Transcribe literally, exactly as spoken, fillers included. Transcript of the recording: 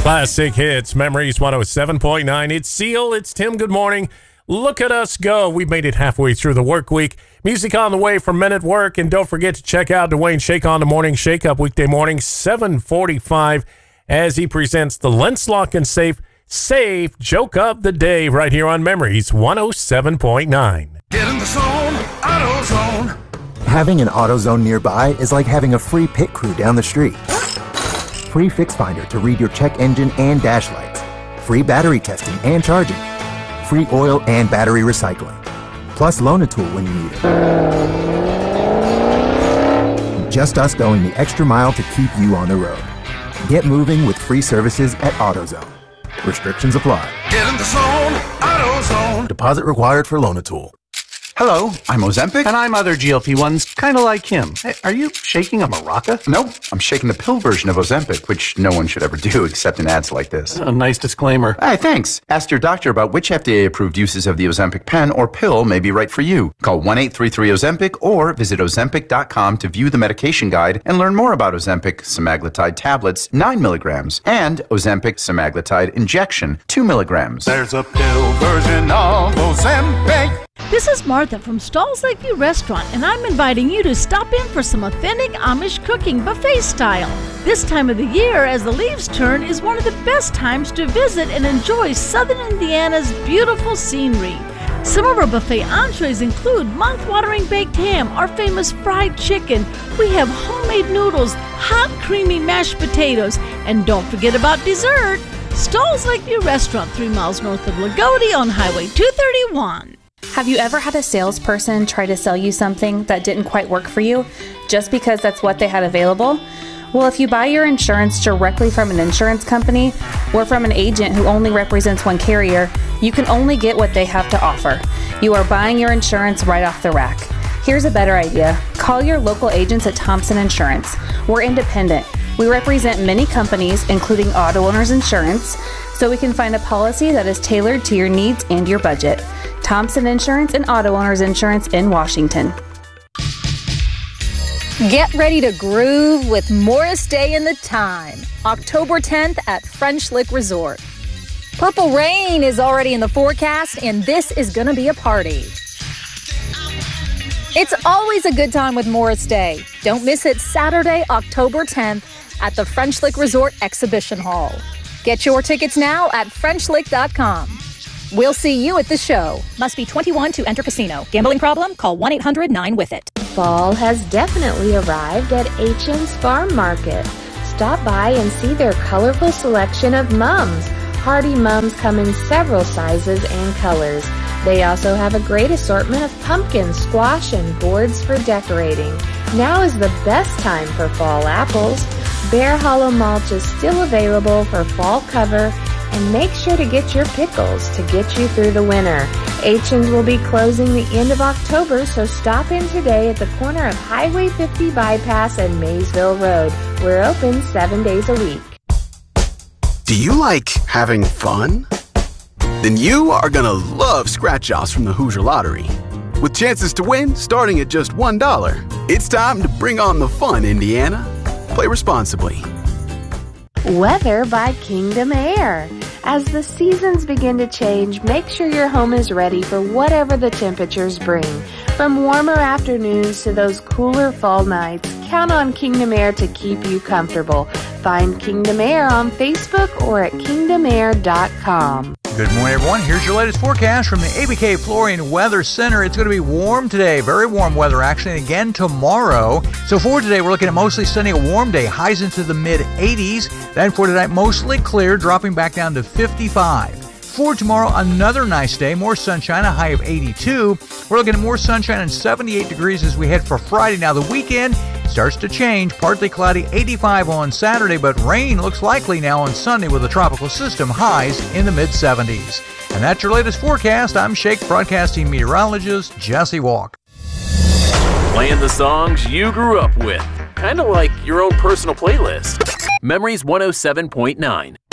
Classic hits, Memories one oh seven point nine. It's Seal, it's Tim, good morning. Look at us go. We've made it halfway through the work week. Music on the way from Men at Work, and don't forget to check out Dwayne Shake on the Morning Shake Up weekday morning, seven forty-five, as he presents the Lentz Lock and Safe Safe Joke of the Day right here on Memories one oh seven point nine. Get in the zone, AutoZone. Having an AutoZone nearby is like having a free pit crew down the street. Free Fix Finder to read your check engine and dash lights. Free battery testing and charging. Free oil and battery recycling. Plus Loan-A-Tool when you need it. Just us going the extra mile to keep you on the road. Get moving with free services at AutoZone. Restrictions apply. Get in the zone, AutoZone. Deposit required for Loan-A-Tool. Hello, I'm Ozempic. And I'm other G L P ones, kind of like him. Hey, are you shaking a maraca? Nope, I'm shaking the pill version of Ozempic, which no one should ever do except in ads like this. A nice disclaimer. Hey, thanks. Ask your doctor about which F D A-approved uses of the Ozempic pen or pill may be right for you. Call one eight three three Ozempic or visit Ozempic dot com to view the medication guide and learn more about Ozempic semaglutide tablets, nine milligrams, and Ozempic semaglutide injection, two milligrams. There's a pill version of Ozempic. This is Martha from Stalls Lakeview Restaurant, and I'm inviting you to stop in for some authentic Amish cooking buffet style. This time of the year, as the leaves turn, is one of the best times to visit and enjoy southern Indiana's beautiful scenery. Some of our buffet entrees include mouth-watering baked ham, our famous fried chicken. We have homemade noodles, hot creamy mashed potatoes, and don't forget about dessert. Stalls Lakeview Restaurant, three miles north of Lagodi on Highway two thirty-one. Have you ever had a salesperson try to sell you something that didn't quite work for you just because that's what they had available? Well, if you buy your insurance directly from an insurance company or from an agent who only represents one carrier, you can only get what they have to offer. You are buying your insurance right off the rack. Here's a better idea. Call your local agents at Thompson Insurance. We're independent. We represent many companies, including Auto Owners Insurance, so we can find a policy that is tailored to your needs and your budget. Thompson Insurance and Auto Owners Insurance in Washington. Get ready to groove with Morris Day in the Time, October tenth at French Lick Resort. Purple rain is already in the forecast, and this is going to be a party. It's always a good time with Morris Day. Don't miss it Saturday, October tenth at the French Lick Resort Exhibition Hall. Get your tickets now at French Lick dot com. We'll see you at the show. Must be twenty-one to enter casino. Gambling problem? Call one eight hundred nine with it. Fall has definitely arrived at H N's Farm Market. Stop by and see their colorful selection of mums. Hardy mums come in several sizes and colors. They also have a great assortment of pumpkins, squash, and gourds for decorating. Now is the best time for fall apples. Bear Hollow mulch is still available for fall cover. And make sure to get your pickles to get you through the winter. H N's will be closing the end of October, so stop in today at the corner of Highway fifty Bypass and Maysville Road. We're open seven days a week. Do you like having fun? Then you are gonna love Scratch-Offs from the Hoosier Lottery. With chances to win starting at just one dollar. It's time to bring on the fun, Indiana. Play responsibly. Weather by Kingdom Air. As the seasons begin to change, make sure your home is ready for whatever the temperatures bring. From warmer afternoons to those cooler fall nights, count on Kingdom Air to keep you comfortable. Find Kingdom Air on Facebook or at kingdom air dot com. Good morning, everyone. Here's your latest forecast from the A B K Flooring Weather Center. It's going to be warm today, very warm weather actually, and again tomorrow. So for today, we're looking at mostly sunny, a warm day, highs into the mid eighties. Then for tonight, mostly clear, dropping back down to fifty-five. For tomorrow, another nice day, more sunshine, a high of eighty-two. We're looking at more sunshine and seventy-eight degrees as we head for Friday. Now the weekend starts to change, partly cloudy, eighty-five on Saturday, but rain looks likely now on Sunday with a tropical system, highs in the mid seventies. And that's your latest forecast. I'm Shake Broadcasting meteorologist Jesse Walk. Playing the songs you grew up with, kind of like your own personal playlist. Memories one oh seven point nine.